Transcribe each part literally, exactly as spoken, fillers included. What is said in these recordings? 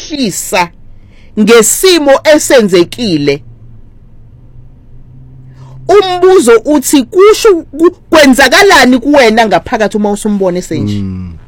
ukuzwisisa ngesimo esenzekile. Umbuzo uthi kusho kwenzakalani kuwena ngaphakathi uma usumbone senje.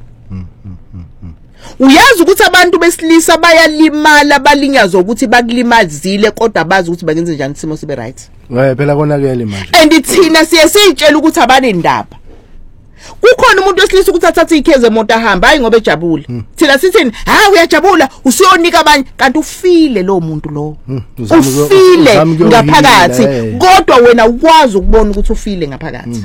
Uyazi ukuthi abantu besilisa bayalimala balinyazwa ukuthi bakulimazile kodwa bazi ukuthi bakenze njani isimo sibe right. Ngaye phela konakele manje. And thina siye sitshela ukuthi abane ndaba. Kukhona umuntu wesilisa ukuthi athathe ikheze emoto ahamba hayi ngoba ejabula. Thina sithini ha uyajabula usiyonika abanye kanti ufile lo muntu lo. Ufile ngaphakathi kodwa wena ukwazi ukubona ukuthi ufile ngaphakathi.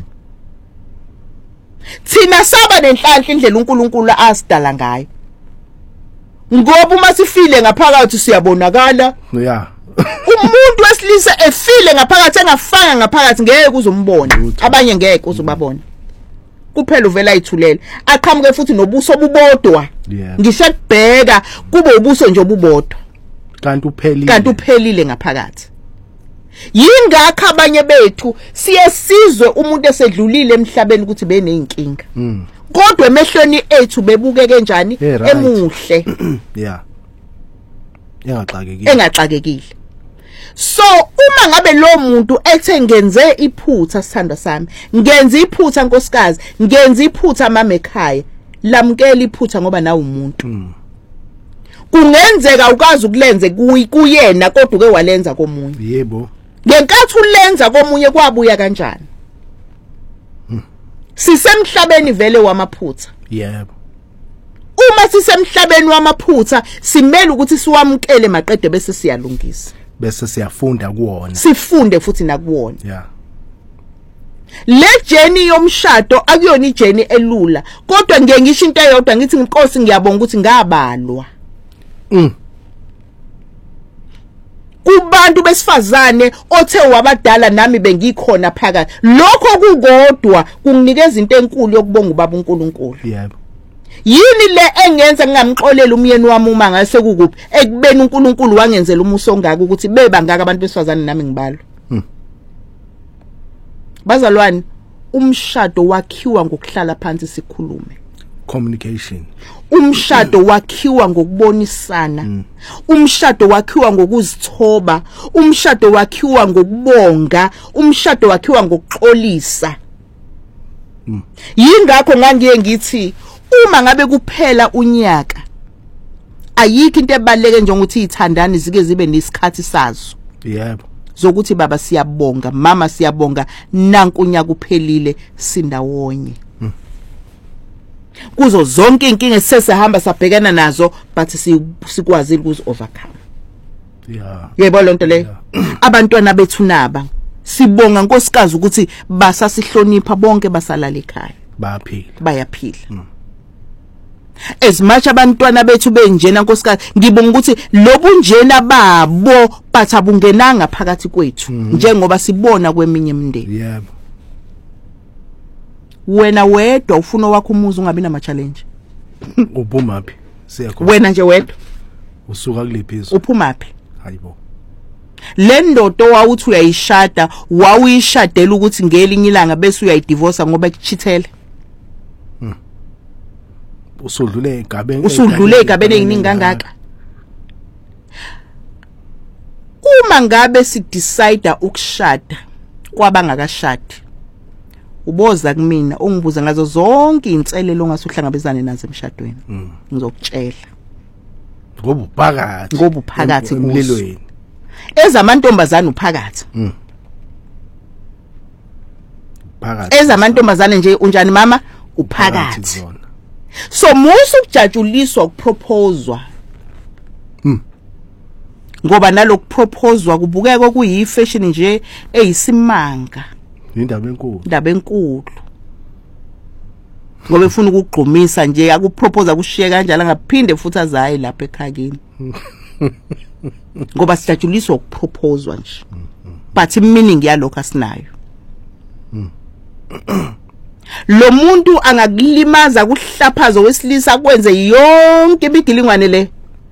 Thina saba nenhlanhla indlela uNkulunkulu asidala ngayo. Ngoba uma sifile ngaphakathi siyabonakala. Yeah. Umuntu wesilisa efile ngaphakathi engafanga ngaphakathi ngeke uzombona. Abanye ngeke uzobabona. Kuphela uvela ayithulele. Aqhamuke futhi nobuso obubodwa. Ngisho kubheka kube ubuso nje obubodwa. Kanti uphelile. Kanti uphelile ngaphakathi. Yingakho abanye bethu siyesizwe umuntu esedlulile emhlabeni ukuthi beneyinkinga. Mm. Kodwa emehlweni ethu bebuke kanjani emuhle. Yeah. Engaxakekile. Engaxakekile. So uma ngabe lo muntu ethe ngenze iphutha sithanda sami, ngenza iphutha nkosikazi, ngenza iphutha mama ekhaya, lamkela iphutha ngoba nawe umuntu. Mm. Kungenzeka ukazi ukulenze kuyena kodwa ke walenza komunye. Yebo. Ngenkathi ulenza komunye kwabuya kanjani? Sisemhlabeni vele wamaphutha. Yebo. Uma sisemhlabeni wamaphutha simele ukuthi siwamkele maqede bese siyalungisa. Bese siyafunda kuwona. Sifunde futhi nakuwona. Yeah. Le journey yomshado akuyona ijourney elula kodwa ngeke ngisho into eyodwa ngithi inkosi ngiyabonga ukuthi ngabalwa. Mm. Kubantu besifazane othe wabadala nami bengikhona phakathi lokho kukodwa kunginikeza into enkulu yokubonga ubaba uNkulunkulu. Yebo. Yini le engenza ngingamxolela umyeni wami uma ngase kukuphi ekubeni uNkulunkulu wangenzela umuso ongaka ukuthi beba ngaka abantu besifazane nami ngibalo. Hmm. Bazalwane umshado wakhiwa ngokuhlala phansi sikhulume. Communication. Umshado wakhiwa ngokubonisana. Mm. Umshado wakhiwa ngokuzithoba, umshado wakhiwa ngokubonga, umshado wakhiwa ngokuxolisa. Mm. Yingakho ngangiye ngithi uma ngabe kuphela unyaka ayikho into ebaleke njengokuthi izithandani zike zibe nesikhathi sazo. Yebo. Zokuthi baba siyabonga, mama siyabonga, nanku unyaka uphelile sindawonye. Mm. Kuzo zonke inkinga sesehamba sabhekana nazo but sikwazile ukuzi overcome. Yeah. Yebo lonto le. Abantwana bethu naba sibonga nkosikazi ukuthi basasihlonipha bonke basalala ekhaya. Bayaphila. Bayaphila. Mm. As much abantwana bethu benjena nkosikazi ngibonga ukuthi lobunjena babo bathabungenanga phakathi kwethu njengoba sibona kweminye imindeni. Yebo. Wena wedwa ufuna wakho umuzi ungabi nama challenge. Uphumaphi? Siyakhona. Wena nje wedwa usuka kulephizo. Uphumaphi? Hayibo. Le ndodo wawuthi uyayishada wawuyishadela ukuthi ngelinye ilanga bese uyayidivorce ngoba ekuchithele. Usudlule egabeni usudlule egabeni eziningi kangaka. Uma ngabe si decide ukushada kwabangakashadi uboza kumina ungibuza ngazo zonke inselelo ongasuhlangabezane nazo emshadweni. Mm. Ngizokutshela ngoba uphakathi ngoba uphakathi emlilweni ezamantombazane uphakathi. Mm. Phakathi ezamantombazane nje unjani mama uphakathi. So musu kujatshuliswa ukuproposwa. Mm. Ngoba nalokhu proposwa kubukeka kuyi fashion nje eyisimanga. Indaba enkulu. Indaba enkulu. Ngoba ufuna ukugqumisa nje akupropose kushiye kanjalo ngaphinde futhi azayi lapha ekhakini. Ngoba sijatshuliswa ukuproposwa nje. But meaning yalokho asinayo. Mm. Lo muntu angakulimaza kuhlaphazo wesilisa kwenze yonke imidilingwane le.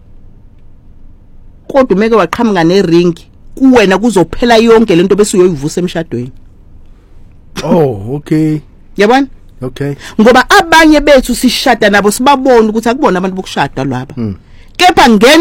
Kodwa umeke waqhamuka nering kuwena kuzophela yonke lento bese uyoyivusa emshadweni. Oh, okay. Yabona? Okay. Ngoba abanye bethu sishada nabo sibabona ukuthi akubona abantu bokushada lwaba. Mm. Kepha ngene